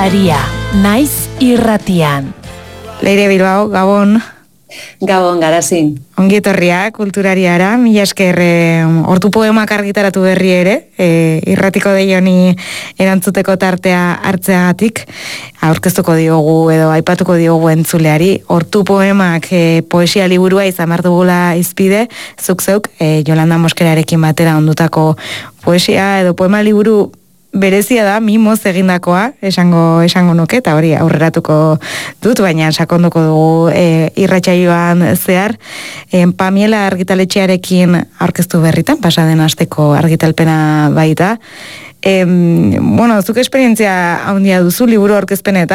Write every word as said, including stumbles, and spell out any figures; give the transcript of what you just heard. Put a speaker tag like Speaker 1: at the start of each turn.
Speaker 1: Kulturaria, naiz irratian.
Speaker 2: Leire Bilbao, Gabon.
Speaker 3: Gabon, Garazin.
Speaker 2: Ongi etorria kulturariara, mila esker hortu poemak argitaratu berri ere, e, irratiko deioni erantzuteko tartea hartzeagatik, aurkeztuko diogu edo aipatuko diogu entzuleari. Hortu poemak e, poesia liburua izan behar dugula izpide, zuk zeuk, e, Jolanda Moskerarekin batera ondutako poesia edo poema liburu berezia da, mimoz egindakoa, esango esango nuke, eta hori aurreratuko dut, baina sakonduko dugu e, irratsaioan zehar. E, Pamiela argitaletxearekin aurkeztu berritan, pasaden asteko argitalpena baita. E, bueno, zuk esperientzia handia duzu liburu aurkezpenetan,